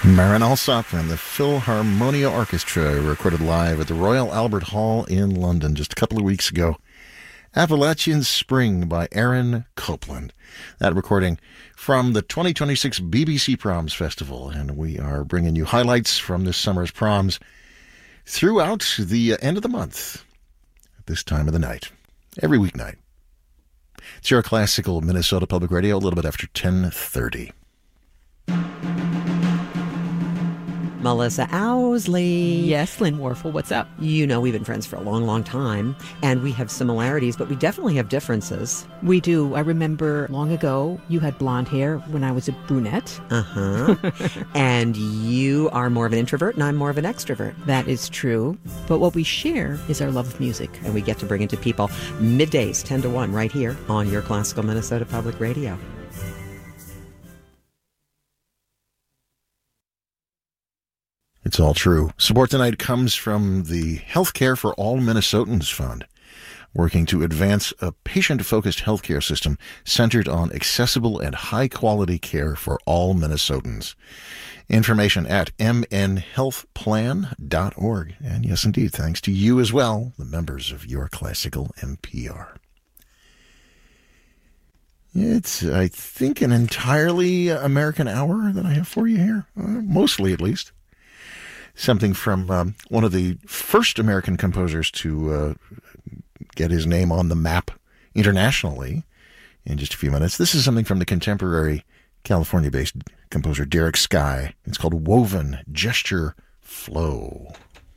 Marin Alsop and the Philharmonia Orchestra recorded live at the Royal Albert Hall in London just a couple of weeks ago. Appalachian Spring by Aaron Copland. That recording from the 2026 BBC Proms Festival, and we are bringing you highlights from this summer's proms throughout the end of the month at this time of the night, every weeknight. It's your classical Minnesota Public Radio, a little bit after 10:30. Melissa Owsley. Yes, Lynn Warfel, what's up? You know, we've been friends for a long, long time, and we have similarities, but we definitely have differences. We do. I remember long ago, you had blonde hair when I was a brunette. And you are more of an introvert, and I'm more of an extrovert. That is true. But what we share is our love of music. And we get to bring it to people middays, 10 to 1, right here on your classical Minnesota Public Radio. It's all true. Support tonight comes from the Healthcare for All Minnesotans Fund, working to advance a patient-focused healthcare system centered on accessible and high-quality care for all Minnesotans. Information at mnhealthplan.org. And yes, indeed, thanks to you as well, the members of your classical MPR. It's, I think, an entirely American hour that I have for you here, mostly at least. Something from one of the first American composers to get his name on the map internationally in just a few minutes. This is something from the contemporary California-based composer Derek Skye. It's called Woven Gesture Flow.